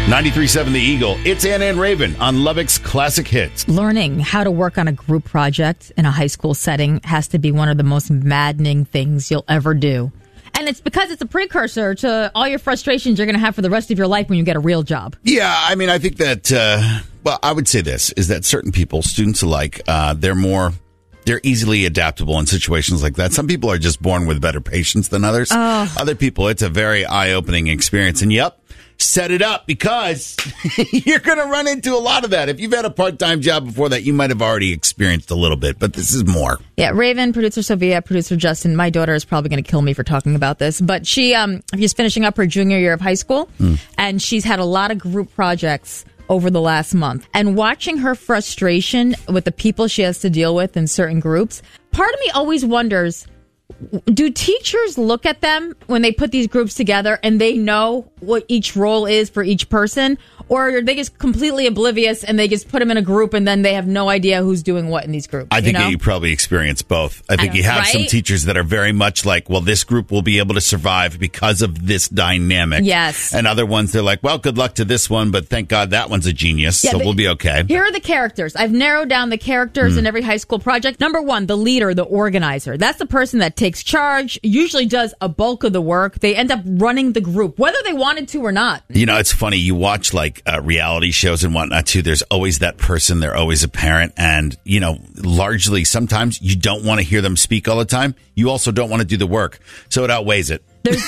93.7 The Eagle. It's Anna and Raven on Lubbock's Classic Hits. Learning how to work on a group project in a high school setting has to be one of the most maddening things you'll ever do. And it's because it's a precursor to all your frustrations you're going to have for the rest of your life when you get a real job. Yeah, I mean, I think that, I would say this, is that certain people, students alike, they're easily adaptable in situations like that. Some people are just born with better patience than others. Other people, it's a very eye-opening experience. And yep, set it up because you're going to run into a lot of that. If you've had a part-time job before that, you might have already experienced a little bit, but this is more. Yeah, Raven, producer Sophia, producer Justin. My daughter is probably going to kill me for talking about this, but she is finishing up her junior year of high school, and she's had a lot of group projects over the last month. And watching her frustration with the people she has to deal with in certain groups, part of me always wonders, do teachers look at them when they put these groups together and they know what each role is for each person? Or are they just completely oblivious and they just put them in a group and then they have no idea who's doing what in these groups? I think you probably experience both. I think you have some teachers that are very much like, well, this group will be able to survive because of this dynamic. Yes. And other ones, they're like, well, good luck to this one, but thank God that one's a genius, so we'll be okay. Here are the characters. I've narrowed down the characters in every high school project. Number one, the leader, the organizer. That's the person that takes charge, usually does a bulk of the work. They end up running the group, whether they wanted to or not. You know, it's funny. You watch like reality shows and whatnot too. There's always that person. They're always a parent. And, you know, largely sometimes you don't want to hear them speak all the time. You also don't want to do the work. So it outweighs it. There's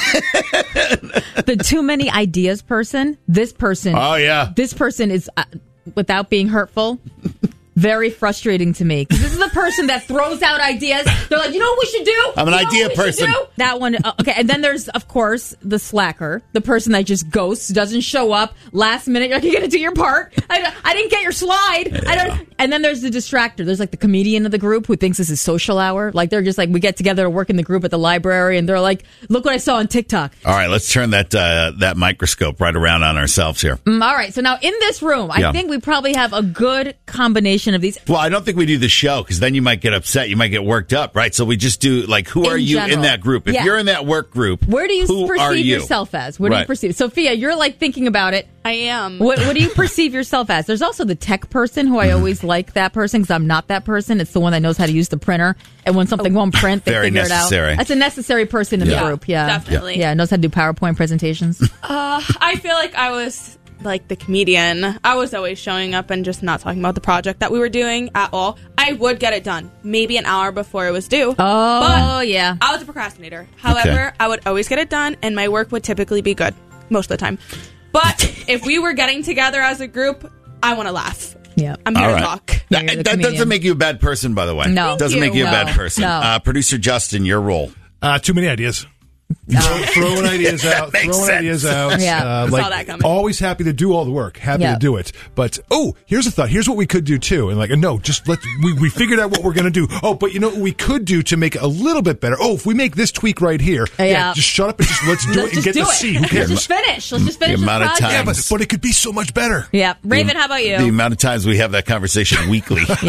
the too many ideas person. This person. Oh, yeah. This person is, without being hurtful, very frustrating to me. Because this is the person that throws out ideas. They're like, you know what we should do? I'm an idea person. That one. Okay. And then there's, of course, the slacker. The person that just ghosts, doesn't show up. Last minute, you're like, you're going to do your part. I didn't get your slide. Yeah. And then there's the distractor. There's like the comedian of the group who thinks this is social hour. Like they're just like, we get together to work in the group at the library. And they're like, look what I saw on TikTok. All right. Let's turn that microscope right around on ourselves here. All right. So now in this room, I think we probably have a good combination of these. Well, I don't think we do the show because then you might get upset. You might get worked up, right? So we just do like, who are you in that group? If you're in that work group, where do you perceive yourself as? What do you perceive? Sophia, you're like thinking about it. I am. What do you perceive yourself as? There's also the tech person who I always like that person because I'm not that person. It's the one that knows how to use the printer. And when something won't print, they figure it out. That's a necessary person in the group. Yeah, definitely. Yeah, knows how to do PowerPoint presentations. I feel like I was like the comedian. I was always showing up and just not talking about the project that we were doing at all. I would get it done maybe an hour before it was due. But yeah. I was a procrastinator. However, I would always get it done and my work would typically be good most of the time. But if we were getting together as a group, I want to laugh. Yeah, I'm here to talk. That doesn't make you a bad person, by the way. No. It doesn't make you a bad person. No. Producer Justin, your role. Too many ideas. Throwing ideas out. Yeah. Saw that coming. Always happy to do all the work. Happy to do it. But, here's a thought. Here's what we could do, too. And no, just we figured out what we're going to do. Oh, but you know what we could do to make it a little bit better? Oh, if we make this tweak right here. Yeah. Just shut up and let's do it and get to see. Who cares? Let's just finish The amount this of project. time. Yeah, but it could be so much better. Yeah. Raven, how about you? The amount of times we have that conversation weekly.